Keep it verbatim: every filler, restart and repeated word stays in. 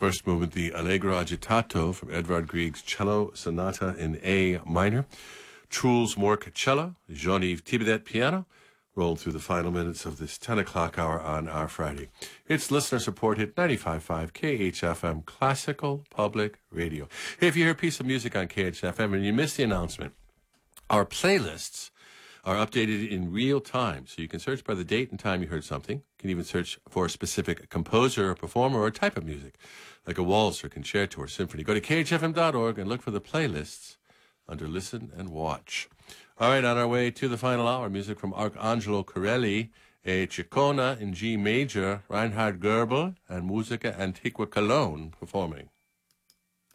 First movement, the Allegro Agitato from Edvard Grieg's Cello Sonata in A minor. Truls Mork cello, Jean-Yves Thibedet piano, rolled through the final minutes of this ten o'clock hour on our Friday. It's listener-supported ninety-five point five K H F M Classical Public Radio. Hey, if you hear a piece of music on K H F M and you missed the announcement, our playlists are updated in real time, so you can search by the date and time you heard something. You can even search for a specific composer or performer or type of music, like a waltz or concerto or symphony. Go to K H F M dot org and look for the playlists under Listen and Watch. All right, on our way to the final hour, music from Arcangelo Corelli, a Ciccona in G major, Reinhard Goebel, and Musica Antiqua Cologne performing.